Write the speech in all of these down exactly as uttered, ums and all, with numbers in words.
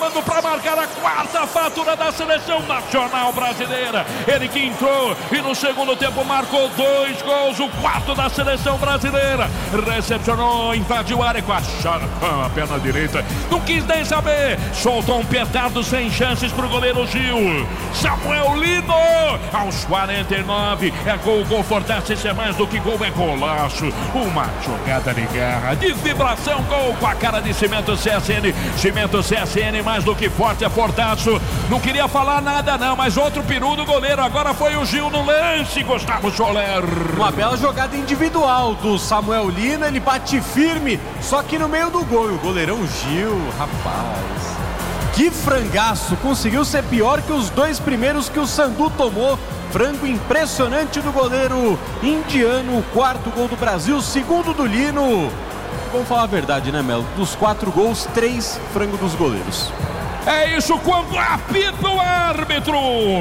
falando para marcar a quarta fatura da seleção nacional brasileira. Ele que entrou e no segundo tempo marcou dois gols, o quarto da seleção brasileira. Recepcionou, invadiu a área com a, a perna direita. Não quis nem saber. Soltou um petardo sem chances para o goleiro Gil. Samuel Lino, aos quarenta e nove. É gol, gol fortasse ser mais do que gol, é golaço. Uma jogada de garra, de vibração, gol com a cara de Cimento C S N. Cimento C S N, mais do que forte, é fortaço. Não queria falar nada não, mas outro peru do goleiro. Agora foi o Gil no lance, Gustavo Soler. Uma bela jogada individual do Samuel Lino, ele bate firme, só que no meio do gol. O goleirão Gil, rapaz, que frangaço, conseguiu ser pior que os dois primeiros que o Sandu tomou. Frango impressionante do goleiro indiano, o quarto gol do Brasil, segundo do Lino. Vamos falar a verdade, né, Melo? Dos quatro gols, três frango dos goleiros. É isso, quando apita o árbitro.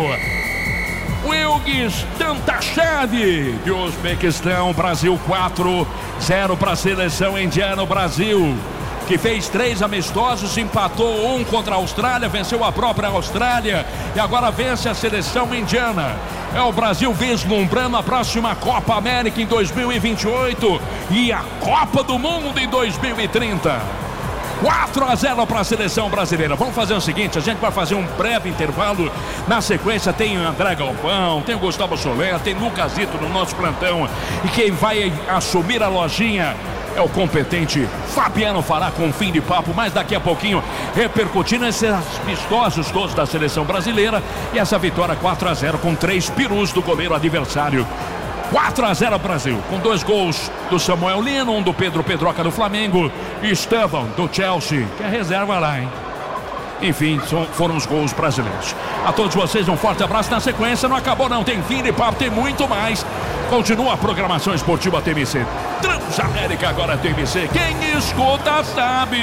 Wilgis Tantashev, de Uzbequistão, Brasil quatro a zero para a seleção indiana. O Brasil, que fez três amistosos, empatou um contra a Austrália, venceu a própria Austrália e agora vence a seleção indiana. É o Brasil vislumbrando a próxima Copa América em dois mil e vinte e oito e a Copa do Mundo em dois mil e trinta. quatro a zero para a seleção brasileira. Vamos fazer o seguinte, a gente vai fazer um breve intervalo. Na sequência tem o André Galvão, tem o Gustavo Soler, tem Lucas Zito no nosso plantão. E quem vai assumir a lojinha é o competente Fabiano Fará, com fim de papo, mas daqui a pouquinho repercutindo esses amistosos todos da seleção brasileira e essa vitória quatro a zero com três perus do goleiro adversário. quatro a zero Brasil, com dois gols do Samuel Lino, um do Pedro Pedroca do Flamengo e Estevão do Chelsea, que é reserva lá, hein? Enfim, foram os gols brasileiros. A todos vocês um forte abraço. Na sequência não acabou não, tem fim de papo, tem muito mais. Continua a programação esportiva T M C. Transamérica agora T M C, quem escuta sabe.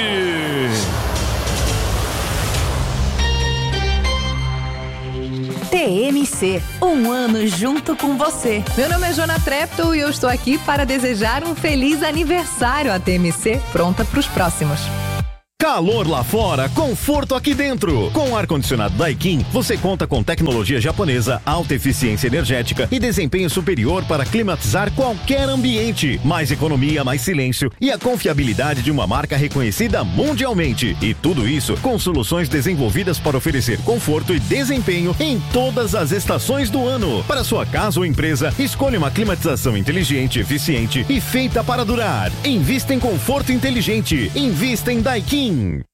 T M C, um ano junto com você. Meu nome é Jona Trepto e eu estou aqui para desejar um feliz aniversário à T M C, pronta para os próximos. Calor lá fora, conforto aqui dentro. Com o ar-condicionado Daikin, você conta com tecnologia japonesa, alta eficiência energética e desempenho superior para climatizar qualquer ambiente. Mais economia, mais silêncio e a confiabilidade de uma marca reconhecida mundialmente. E tudo isso com soluções desenvolvidas para oferecer conforto e desempenho em todas as estações do ano. Para sua casa ou empresa, escolha uma climatização inteligente, eficiente e feita para durar. Invista em conforto inteligente. Invista em Daikin.